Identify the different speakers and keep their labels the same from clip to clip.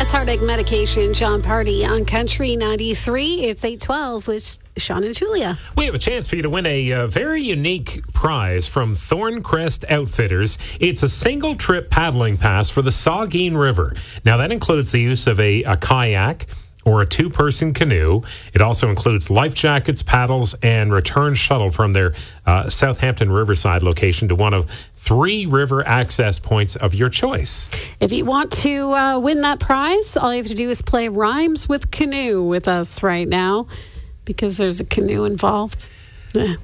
Speaker 1: That's Heartache Medication, John Party on Country 93. It's 8:12 with Sean and Julia.
Speaker 2: We have a chance for you to win a very unique prize from Thorncrest Outfitters. It's a single-trip paddling pass for the Saugeen River. Now, that includes the use of a kayak or a two-person canoe. It also includes life jackets, paddles, and return shuttle from their Southampton Riverside location to one of 3 river access points of your choice.
Speaker 1: If you want to win that prize, all you have to do is play Rhymes with Canoe with us right now, because there's a canoe involved.
Speaker 2: Okay,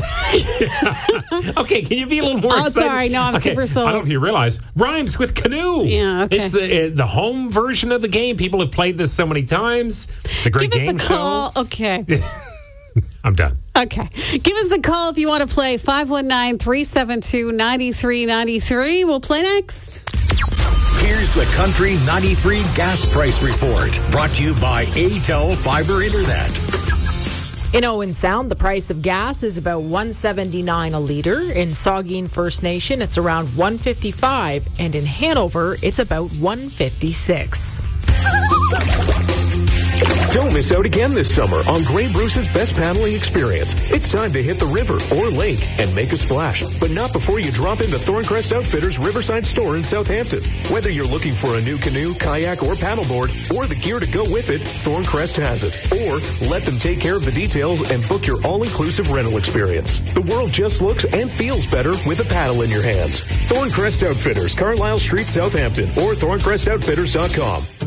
Speaker 2: can you be a little more excited?
Speaker 1: Sorry, no, I'm super sold.
Speaker 2: I don't know if you realize, Rhymes with Canoe.
Speaker 1: Yeah, okay.
Speaker 2: It's the home version of the game. People have played this so many times. It's a great game show.
Speaker 1: Give us a call. Okay.
Speaker 2: I'm done.
Speaker 1: Okay. Give us a call if you want to play. 519-372-9393. We'll play next.
Speaker 3: Here's the Country 93 Gas Price Report, brought to you by ATEL Fiber Internet.
Speaker 4: In Owen Sound, the price of gas is about $1.79 a liter. In Saugeen First Nation, it's around $1.55. And in Hanover, it's about $1.56.
Speaker 5: Don't miss out again this summer on Grey Bruce's best paddling experience. It's time to hit the river or lake and make a splash, but not before you drop into Thorncrest Outfitters Riverside store in Southampton. Whether you're looking for a new canoe, kayak, or paddleboard, or the gear to go with it, Thorncrest has it. Or let them take care of the details and book your all-inclusive rental experience. The world just looks and feels better with a paddle in your hands. Thorncrest Outfitters, Carlisle Street, Southampton, or thorncrestoutfitters.com.